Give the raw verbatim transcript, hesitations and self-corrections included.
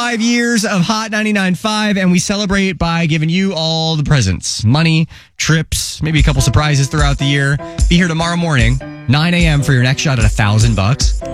twenty-five years of Hot ninety-nine point five, and we celebrate by giving you all the presents. Money, trips, maybe a couple surprises throughout the year. Be here tomorrow morning, nine a.m. for your next shot at a thousand bucks.